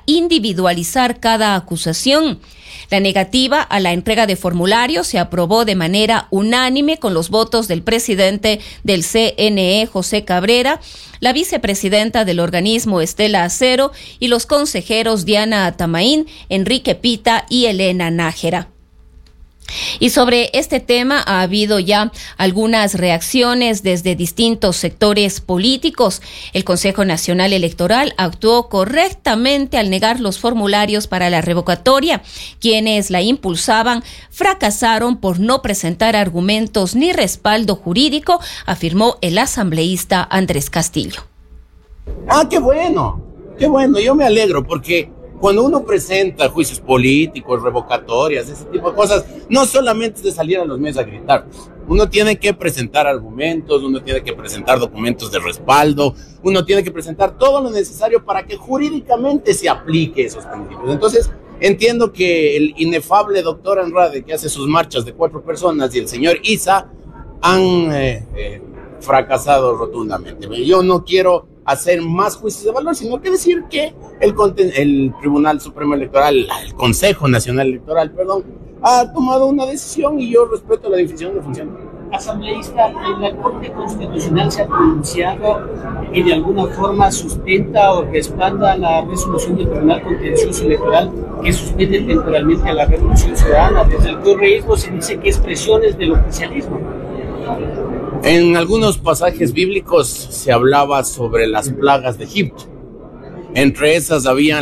individualizar cada acusación. La negativa a la entrega de formularios se aprobó de manera unánime con los votos del presidente del CNE, José Cabrera, la vicepresidenta del organismo, Estela Acero, y los consejeros Diana Atamaín, Enrique Pita y Elena Nájera. Y sobre este tema ha habido ya algunas reacciones desde distintos sectores políticos. El Consejo Nacional Electoral actuó correctamente al negar los formularios para la revocatoria. Quienes la impulsaban fracasaron por no presentar argumentos ni respaldo jurídico, afirmó el asambleísta Andrés Castillo. Qué bueno, yo me alegro porque cuando uno presenta juicios políticos, revocatorias, ese tipo de cosas, no solamente es de salir a los medios a gritar. Uno tiene que presentar argumentos, uno tiene que presentar documentos de respaldo, uno tiene que presentar todo lo necesario para que jurídicamente se aplique esos principios. Entonces, entiendo que el inefable doctor Andrade, que hace sus marchas de 4 personas, y el señor Isa han fracasado rotundamente. Yo no quiero hacer más juicios de valor, sino que decir que el Tribunal Supremo Electoral, el Consejo Nacional Electoral, ha tomado una decisión y yo respeto la división de funciones. Asambleísta, la Corte Constitucional se ha pronunciado y de alguna forma sustenta o respalda la resolución del Tribunal Contencioso Electoral que suspende temporalmente a la Revolución Ciudadana. Desde el correísmo se dice que es presiones del oficialismo. En algunos pasajes bíblicos se hablaba sobre las plagas de Egipto. Entre esas había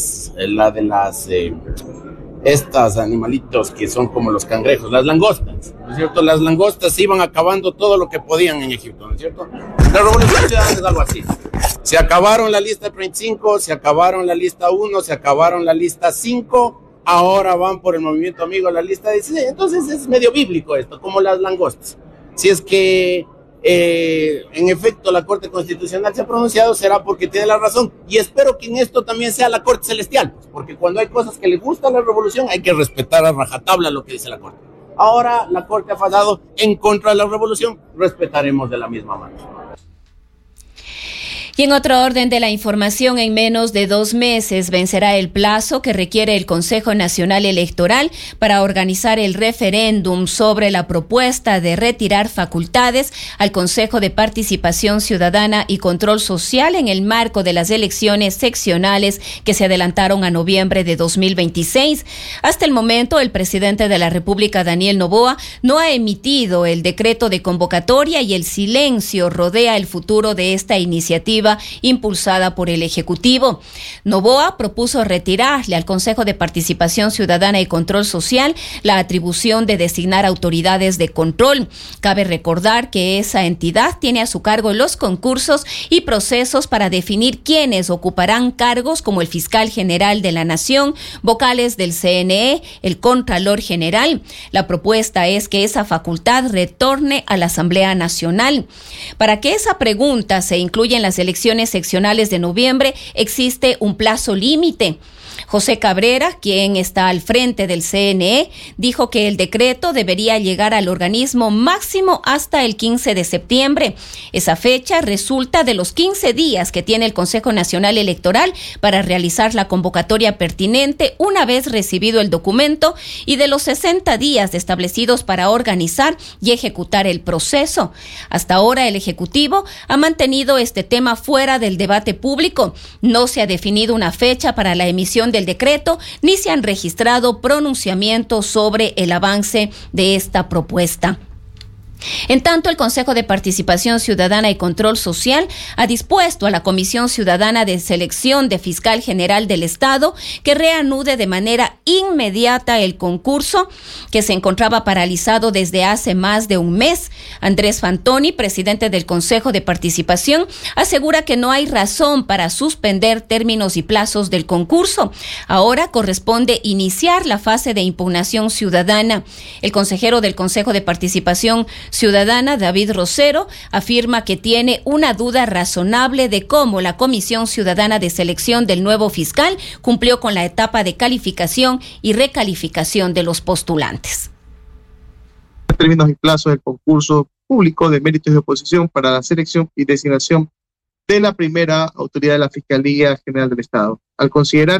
estas animalitos que son como los cangrejos, las langostas, ¿no es cierto? Las langostas iban acabando todo lo que podían en Egipto, ¿no es cierto? La Revolución Ciudadana es algo así. Se acabaron la lista 35, se acabaron la lista 1, se acabaron la lista 5, ahora van por el movimiento amigo a la lista 16. Entonces es medio bíblico esto, como las langostas. Si es que en efecto la Corte Constitucional se ha pronunciado, será porque tiene la razón, y espero que en esto también sea la Corte Celestial, porque cuando hay cosas que le gusta a la revolución hay que respetar a rajatabla lo que dice la Corte. Ahora la Corte ha fallado en contra de la revolución, respetaremos de la misma manera. Y en otro orden de la información, en menos de 2 meses vencerá el plazo que requiere el Consejo Nacional Electoral para organizar el referéndum sobre la propuesta de retirar facultades al Consejo de Participación Ciudadana y Control Social en el marco de las elecciones seccionales que se adelantaron a noviembre de 2026. Hasta el momento, el presidente de la República, Daniel Noboa, no ha emitido el decreto de convocatoria y el silencio rodea el futuro de esta iniciativa impulsada por el Ejecutivo. Noboa propuso retirarle al Consejo de Participación Ciudadana y Control Social la atribución de designar autoridades de control. Cabe recordar que esa entidad tiene a su cargo los concursos y procesos para definir quiénes ocuparán cargos como el fiscal general de la Nación, vocales del CNE, el Contralor General. La propuesta es que esa facultad retorne a la Asamblea Nacional. Para que esa pregunta se incluya en las elecciones seccionales de noviembre, existe un plazo límite. José Cabrera, quien está al frente del CNE, dijo que el decreto debería llegar al organismo máximo hasta el 15 de septiembre. Esa fecha resulta de los 15 días que tiene el Consejo Nacional Electoral para realizar la convocatoria pertinente una vez recibido el documento y de los 60 días establecidos para organizar y ejecutar el proceso. Hasta ahora el Ejecutivo ha mantenido este tema fuera del debate público. No se ha definido una fecha para la emisión del decreto, ni se han registrado pronunciamientos sobre el avance de esta propuesta. En tanto, el Consejo de Participación Ciudadana y Control Social ha dispuesto a la Comisión Ciudadana de Selección de Fiscal General del Estado que reanude de manera inmediata el concurso que se encontraba paralizado desde hace más de un mes. Andrés Fantoni, presidente del Consejo de Participación, asegura que no hay razón para suspender términos y plazos del concurso. Ahora corresponde iniciar la fase de impugnación ciudadana. El consejero del Consejo de Participación Ciudadana, David Rosero, afirma que tiene una duda razonable de cómo la Comisión Ciudadana de Selección del nuevo fiscal cumplió con la etapa de calificación y recalificación de los postulantes. En términos y plazos del concurso público de méritos de oposición para la selección y designación de la primera autoridad de la Fiscalía General del Estado. Al considerar